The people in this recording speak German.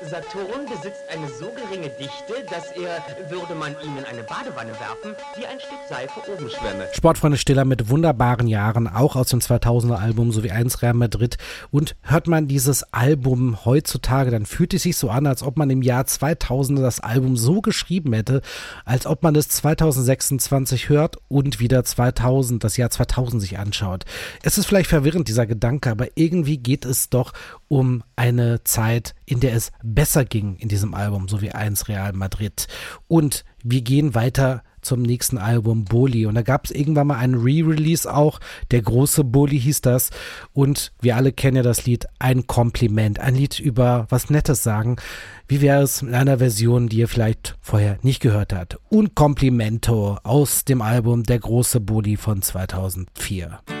Saturn besitzt eine so geringe Dichte, dass er, würde man ihn in eine Badewanne werfen, wie ein Stück Seife oben schwämme. Sportfreunde Stiller mit wunderbaren Jahren, auch aus dem 2000er Album sowie 1 Real Madrid. Und hört man dieses Album heutzutage, dann fühlt es sich so an, als ob man im Jahr 2000 das Album so geschrieben hätte, als ob man es 2026 hört und wieder das Jahr 2000 sich anschaut. Es ist vielleicht verwirrend, dieser Gedanke, aber irgendwie geht es doch um eine Zeit, in der es besser ging in diesem Album, so wie 1 Real Madrid. Und wir gehen weiter zum nächsten Album, Boli. Und da gab es irgendwann mal einen Re-Release auch. Der große Boli hieß das. Und wir alle kennen ja das Lied Ein Kompliment. Ein Lied über was Nettes sagen. Wie wäre es in einer Version, die ihr vielleicht vorher nicht gehört habt? Un Complimento aus dem Album Der große Boli von 2004.